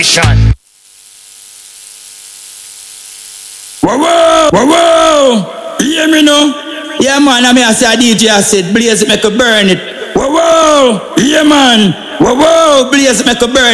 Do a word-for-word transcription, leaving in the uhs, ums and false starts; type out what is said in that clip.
Whoa, whoa, whoa, whoa. You hear me now? Yeah, man, I mean, I say a D J, I said, blaze it, make a burn it. Whoa, whoa, yeah, man. Whoa, whoa, blaze it, make a burn it.